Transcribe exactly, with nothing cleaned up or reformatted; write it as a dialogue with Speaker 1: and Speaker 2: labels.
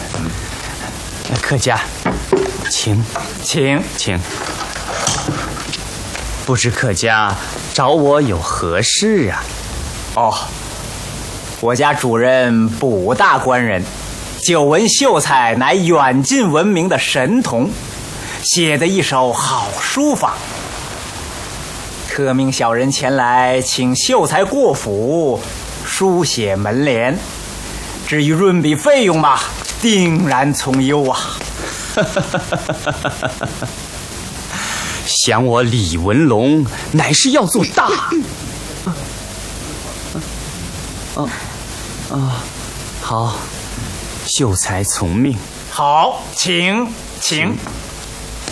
Speaker 1: 客家，请
Speaker 2: 请
Speaker 1: 请。不知客家找我有何事啊？
Speaker 2: 哦，我家主人卜大官人，久闻秀才乃远近闻名的神童，写的一手好书法，特命小人前来请秀才过府书写门联。至于润笔费用嘛，定然从优啊。
Speaker 1: 想我李文龙乃是要做大。哦哦，好，秀才从命。
Speaker 2: 好，请请。
Speaker 1: 请